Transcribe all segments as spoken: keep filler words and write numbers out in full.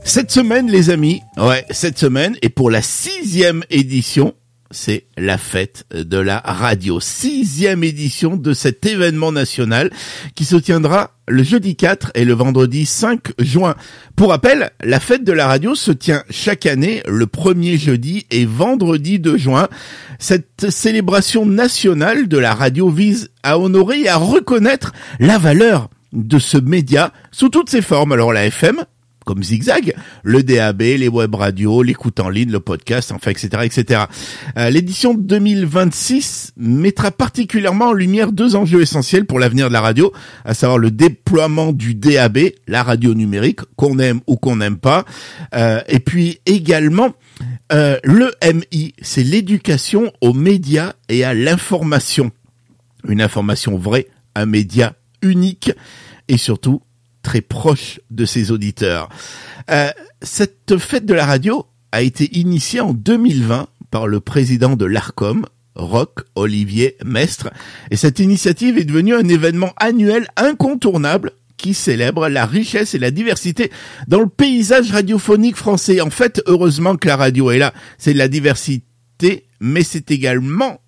Cette semaine, les amis, ouais, cette semaine, et pour la sixième édition, c'est la fête de la radio. Sixième édition de cet événement national qui se tiendra le jeudi quatre et le vendredi cinq juin. Pour rappel, la fête de la radio se tient chaque année le premier jeudi et vendredi de juin. Cette célébration nationale de la radio vise à honorer et à reconnaître la valeur de ce média sous toutes ses formes. Alors la F M, comme Zigzag, le D A B, les web radios, l'écoute en ligne, le podcast, enfin, et cetera, et cetera. Euh, l'édition deux mille vingt-six mettra particulièrement en lumière deux enjeux essentiels pour l'avenir de la radio, à savoir le déploiement du D A B, la radio numérique, qu'on aime ou qu'on n'aime pas, euh, et puis également euh, le M I, c'est l'éducation aux médias et à l'information. Une information vraie, un média unique, et surtout très proche de ses auditeurs. Euh, cette fête de la radio a été initiée en deux mille vingt par le président de l'Arcom, Roch Olivier Mestre, et cette initiative est devenue un événement annuel incontournable qui célèbre la richesse et la diversité dans le paysage radiophonique français. En fait, heureusement que la radio est là, c'est de la diversité, mais c'est également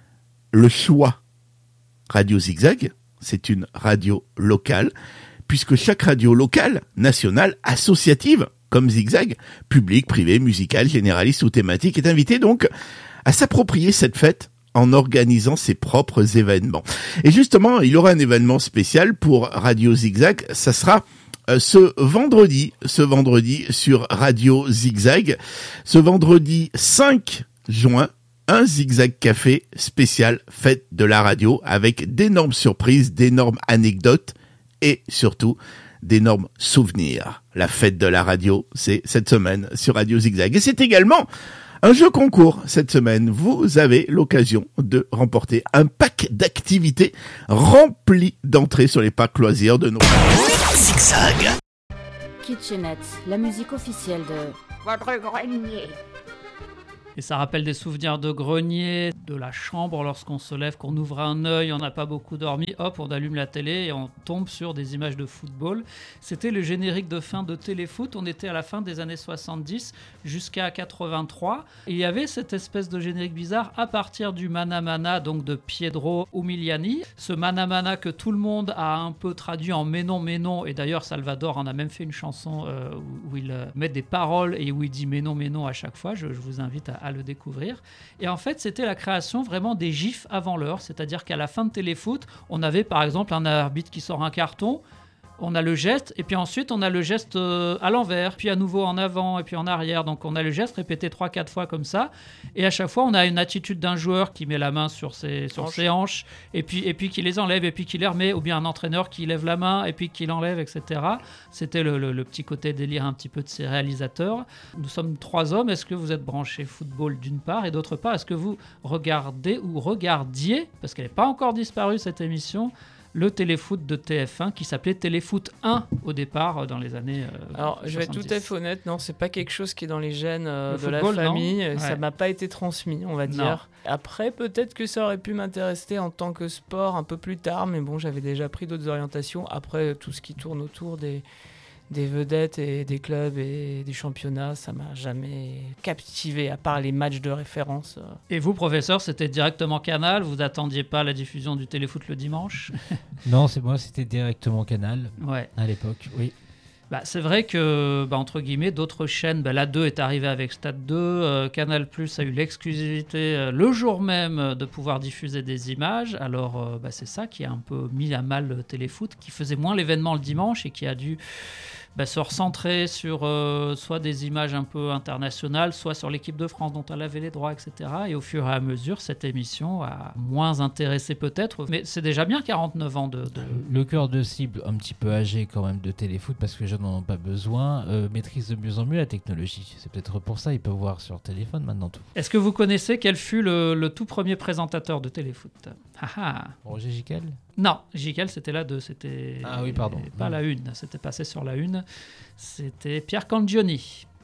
le choix. Radio Zigzag, c'est une radio locale, puisque chaque radio locale, nationale, associative, comme Zigzag, publique, privée, musicale, généraliste ou thématique, est invitée donc à s'approprier cette fête en organisant ses propres événements. Et justement, il y aura un événement spécial pour Radio Zigzag, ça sera euh, ce vendredi, ce vendredi sur Radio Zigzag, ce vendredi cinq juin, un Zigzag Café spécial fête de la radio, avec d'énormes surprises, d'énormes anecdotes, et surtout d'énormes souvenirs. La fête de la radio, c'est cette semaine sur Radio Zigzag. Et c'est également un jeu concours cette semaine. Vous avez l'occasion de remporter un pack d'activités rempli d'entrées sur les packs loisirs de nos Zigzag. Kitchenette, la musique officielle de votre grenier. Et ça rappelle des souvenirs de grenier, de la chambre lorsqu'on se lève, qu'on ouvre un œil, on n'a pas beaucoup dormi, hop, on allume la télé et on tombe sur des images de football. C'était le générique de fin de Téléfoot, on était à la fin des années soixante-dix jusqu'à quatre-vingt-trois. Et il y avait cette espèce de générique bizarre à partir du Mana Mana, donc de Pietro Umiliani. Ce Mana Mana que tout le monde a un peu traduit en mais non, mais non. Et d'ailleurs, Salvador en a même fait une chanson euh, où, où il euh, met des paroles et où il dit mais non, mais non à chaque fois. Je, je vous invite à à le découvrir. Et en fait, c'était la création vraiment des gifs avant l'heure, c'est-à-dire qu'à la fin de Téléfoot, on avait par exemple un arbitre qui sort un carton, on a le geste, et puis ensuite on a le geste euh, à l'envers, puis à nouveau en avant, et puis en arrière. Donc on a le geste répété trois quatre fois comme ça, et à chaque fois on a une attitude d'un joueur qui met la main sur ses, sur ses hanches, et puis, et puis qui les enlève, et puis qui les remet, ou bien un entraîneur qui lève la main, et puis qui l'enlève, et cetera. C'était le, le, le petit côté délire un petit peu de ces réalisateurs. Nous sommes trois hommes. Est-ce que vous êtes branchés football d'une part, et d'autre part, est-ce que vous regardez ou regardiez, parce qu'elle n'est pas encore disparue cette émission, le téléfoot de T F un qui s'appelait Téléfoot un au départ dans les années euh, Alors soixante-dix. je vais être tout à fait honnête, non, c'est pas quelque chose qui est dans les gènes euh, de football, la famille, non ça ouais. m'a pas été transmis, on va dire. Non. Après peut-être que ça aurait pu m'intéresser en tant que sport un peu plus tard, mais bon, j'avais déjà pris d'autres orientations. Après tout ce qui tourne autour des des vedettes et des clubs et des championnats, ça m'a jamais captivé, à part les matchs de référence. Et vous, professeur, c'était directement Canal? Vous attendiez pas la diffusion du téléfoot le dimanche? Non, c'est moi, c'était directement Canal ouais. à l'époque, oui. Bah, c'est vrai que, bah, entre guillemets, d'autres chaînes, bah, la deux est arrivée avec Stade deux, euh, Canal Plus a eu l'exclusivité euh, le jour même euh, de pouvoir diffuser des images. Alors, euh, bah, c'est ça qui a un peu mis à mal le téléfoot, qui faisait moins l'événement le dimanche et qui a dû bah, se recentrer sur euh, soit des images un peu internationales, soit sur l'équipe de France dont elle avait les droits, et cetera. Et au fur et à mesure, cette émission a moins intéressé peut-être, mais c'est déjà bien quarante-neuf ans de... de... Le cœur de cible un petit peu âgé quand même de Téléfoot, parce que les jeunes n'en ont pas besoin, euh, maîtrise de mieux en mieux la technologie. C'est peut-être pour ça ils peuvent voir sur téléphone maintenant tout. Est-ce que vous connaissez quel fut le, le tout premier présentateur de Téléfoot? Ah ah. Roger Giquel? Non, Giquel c'était la deux, c'était ah oui, pardon. pas mmh. la une, c'était passé sur la une, c'était Pierre Cangioni.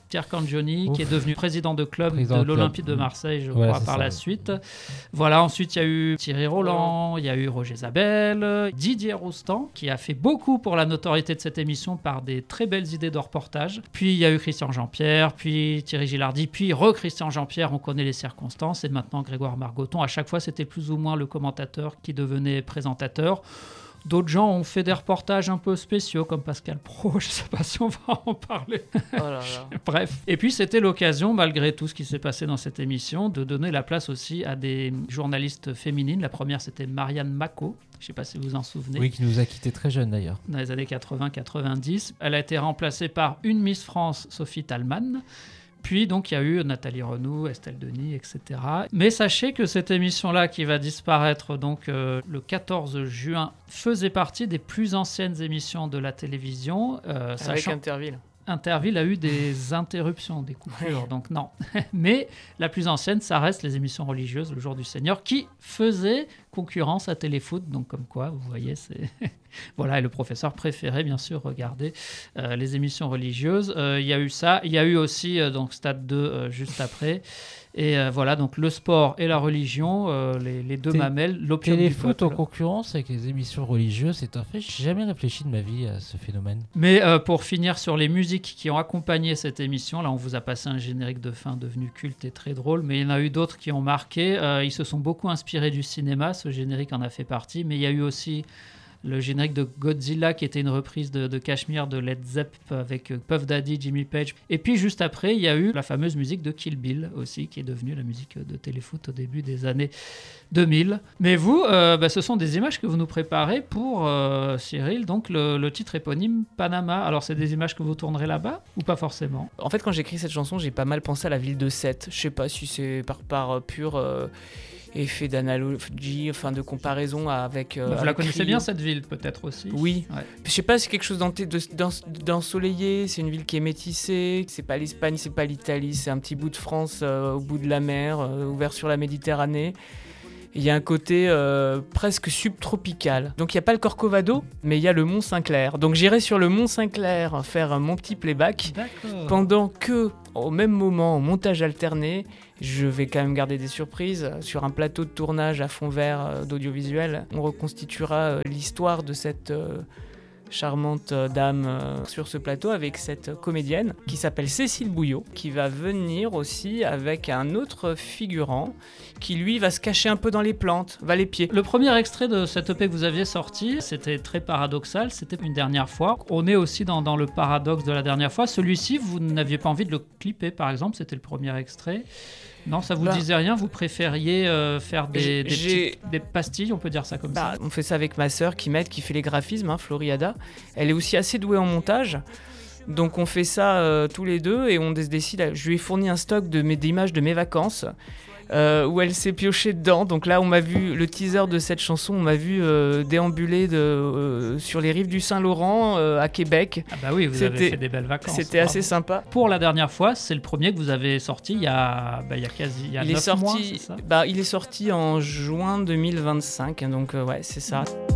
Pierre Cangioni, Ouf. qui est devenu président de club Président de de club. l'Olympique de Marseille, je Ouais, crois, c'est par ça, la ouais. suite. Voilà, ensuite il y a eu Thierry Roland, il y a eu Roger Zabel, Didier Roustan, qui a fait beaucoup pour la notoriété de cette émission par des très belles idées de reportage. Puis il y a eu Christian Jean-Pierre, puis Thierry Gilardi, puis re-Christian Jean-Pierre, on connaît les circonstances, et maintenant Grégoire Margoton. À chaque fois, c'était plus ou moins le commentateur qui devenait présentateur. D'autres gens ont fait des reportages un peu spéciaux, comme Pascal Praud, je ne sais pas si on va en parler. Oh là là. Bref. Et puis, c'était l'occasion, malgré tout ce qui s'est passé dans cette émission, de donner la place aussi à des journalistes féminines. La première, c'était Marianne Macot. Je ne sais pas si vous en souvenez. Oui, qui nous a quittés très jeunes d'ailleurs. Dans les années quatre-vingts quatre-vingt-dix. Elle a été remplacée par une Miss France, Sophie Talman. Puis, donc, il y a eu Nathalie Renou, Estelle Denis, et cetera. Mais sachez que cette émission-là, qui va disparaître donc euh, le quatorze juin, faisait partie des plus anciennes émissions de la télévision. Euh, Avec sachant... Interville. Interville a eu des interruptions, des coupures, donc non. Mais la plus ancienne, ça reste les émissions religieuses, le Jour du Seigneur, qui faisaient concurrence à Téléfoot. Donc comme quoi, vous voyez, c'est... Voilà, et le professeur préférait bien sûr regarder euh, les émissions religieuses. Il euh, y a eu ça, il y a eu aussi euh, donc Stade deux euh, juste après. Et euh, voilà, donc le sport et la religion, euh, les, les deux Té- mamelles, l'opium du Téléfoot en peuple. concurrence avec les émissions religieuses, c'est un fait. J'ai jamais réfléchi de ma vie à ce phénomène. Mais euh, pour finir sur les musiques qui ont accompagné cette émission, là on vous a passé un générique de fin devenu culte et très drôle, mais il y en a eu d'autres qui ont marqué. Euh, ils se sont beaucoup inspirés du cinéma, ce générique en a fait partie, mais il y a eu aussi le générique de Godzilla qui était une reprise de, de Cashmere de Led Zepp avec Puff Daddy, Jimmy Page. Et puis juste après, il y a eu la fameuse musique de Kill Bill aussi, qui est devenue la musique de Téléfoot au début des années deux mille. Mais vous, euh, bah, ce sont des images que vous nous préparez pour euh, Cyril, donc le, le titre éponyme Panama. Alors c'est des images que vous tournerez là-bas ou pas forcément? En fait, quand j'ai écrit cette chanson, j'ai pas mal pensé à la ville de Sète. Je sais pas si c'est par, par euh, pur euh, effet d'analogie, enfin de comparaison avec. Euh, Bah, vous la avec connaissez Rio. bien cette ville peut-être aussi? Oui. Ouais. Je sais pas, c'est quelque chose d'en- de- d'en- d'ensoleillé, c'est une ville qui est métissée, c'est pas l'Espagne, c'est pas l'Italie, c'est un petit bout de France euh, au bout de la mer, euh, ouvert sur la Méditerranée. Il y a un côté euh, presque subtropical. Donc il n'y a pas le Corcovado, mais il y a le Mont Saint-Clair. Donc j'irai sur le Mont Saint-Clair faire mon petit playback, D'accord. pendant que, au même moment, au montage alterné, je vais quand même garder des surprises. Sur un plateau de tournage à fond vert euh, d'audiovisuel, on reconstituera euh, l'histoire de cette euh, charmante euh, dame euh, sur ce plateau avec cette comédienne qui s'appelle Cécile Bouillot, qui va venir aussi avec un autre figurant qui lui va se cacher un peu dans les plantes, va les pieds. Le premier extrait de cette E P que vous aviez sorti, c'était très paradoxal, c'était une dernière fois. On est aussi dans, dans le paradoxe de la dernière fois. Celui-ci, vous n'aviez pas envie de le clipper, par exemple, c'était le premier extrait. Non, ça vous Bah, disait rien, vous préfériez euh, faire des, j'ai- des, j'ai- petites- des pastilles, on peut dire ça comme Bah, ça. on fait ça avec ma sœur qui m'aide, qui fait les graphismes, hein, Floriada. Elle est aussi assez douée en montage. Donc on fait ça euh, tous les deux et on dé- décide. à- Je lui ai fourni un stock de mes, d'images de mes vacances euh, où elle s'est piochée dedans. Donc là, on m'a vu le teaser de cette chanson, on m'a vu euh, déambuler de, euh, sur les rives du Saint-Laurent euh, à Québec. Ah bah oui, vous avez c'était- fait des belles vacances. C'était assez bravo. sympa. Pour la dernière fois, c'est le premier que vous avez sorti il y a, bah, il y a quasi il y a Il est neuf mois, sorti, c'est ça bah, il est sorti en juin deux mille vingt-cinq. hein, donc euh, ouais, c'est ça.